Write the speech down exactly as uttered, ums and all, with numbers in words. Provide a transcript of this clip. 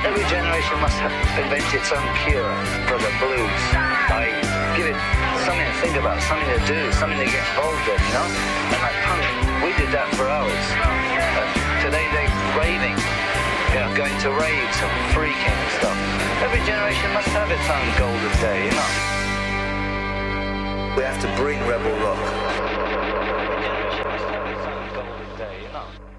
Every generation must have invent its own cure for the blues. I give it something to think about, something to do, something to get involved in, you know? And like punk, we did that for hours. Uh, today they're raving, you know, going to raves and freaking and stuff. Every generation must have its own golden day, you know? We have to bring rebel rock. Every generation must have its own golden day, you know?